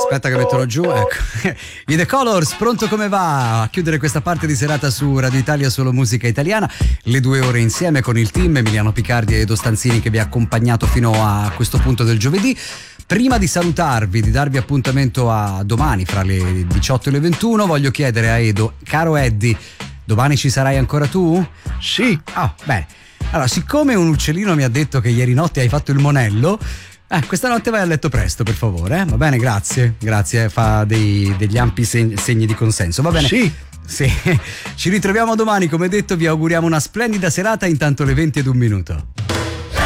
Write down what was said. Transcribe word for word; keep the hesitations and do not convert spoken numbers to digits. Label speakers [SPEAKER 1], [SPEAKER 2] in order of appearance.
[SPEAKER 1] Aspetta che metterò giù, ecco. I The Colors, pronto come va? A chiudere questa parte di serata su Radio Italia Solo Musica Italiana, le due ore insieme con il team Emiliano Picardi e Edo Stanzini che vi ha accompagnato fino a questo punto del giovedì. Prima di salutarvi, di darvi appuntamento a domani fra le diciotto e le ventuno, voglio chiedere a Edo, caro Eddie, domani ci sarai ancora tu?
[SPEAKER 2] Sì.
[SPEAKER 1] Ah, bene. Allora, siccome un uccellino mi ha detto che ieri notte hai fatto il monello, Eh, questa notte vai a letto presto, per favore, eh? Va bene, grazie. Grazie, fa dei, degli ampi segni, segni di consenso. Va bene?
[SPEAKER 2] Sì.
[SPEAKER 1] Sì. Ci ritroviamo domani, come detto, vi auguriamo una splendida serata, intanto le venti ed un minuto.